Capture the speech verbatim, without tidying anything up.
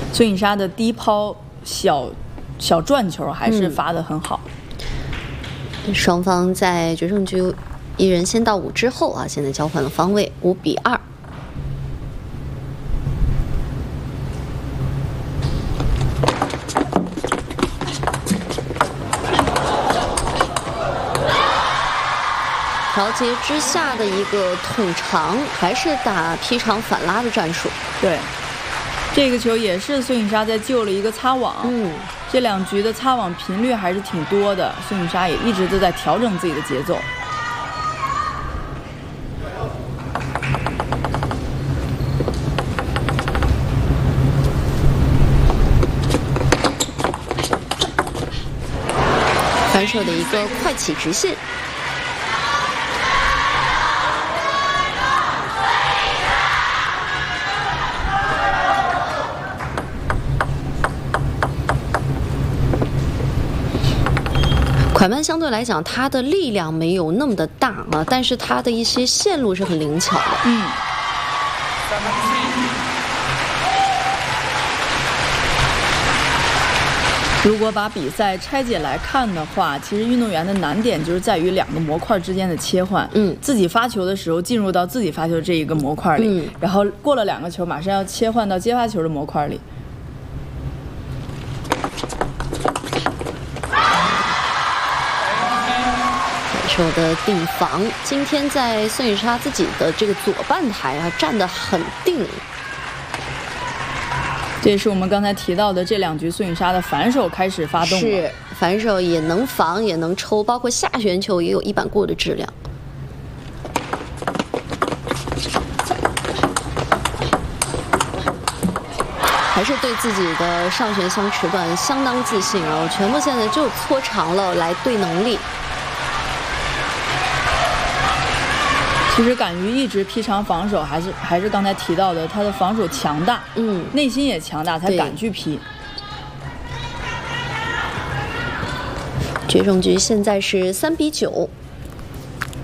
孙颖莎的低抛小小转球还是发得很好。 嗯、双方在决胜局一人先到五之后啊，现在交换了方位，五比二。调节之下的一个捅长，还是打劈长反拉的战术。 对，这个球也是孙颖莎在救了一个擦网。 嗯， 这两局的擦网频率还是挺多的，孙颖莎也一直都在调整自己的节奏。 反手的一个快起直线。蒯曼相对来讲，他的力量没有那么的大啊，但是他的一些线路是很灵巧的。 嗯。如果把比赛拆解来看的话，其实运动员的难点就是在于两个模块之间的切换。 嗯， 自己发球的时候进入到自己发球这一个模块里， 嗯， 然后过了两个球，马上要切换到接发球的模块里。 手的定防，今天在孙颖莎自己的这个左半台啊站得很定。 这也是我们刚才提到的这两局孙颖莎的反手开始发动了， 是反手也能防也能抽，包括下旋球也有一板过的质量。还是对自己的上旋相持段相当自信哦，全部现在就搓长了来对能力。 其实敢于一直劈长防守，还是还是刚才提到的，他的防守强大， 嗯， 内心也强大，才敢去劈。 决胜局现在是三比九。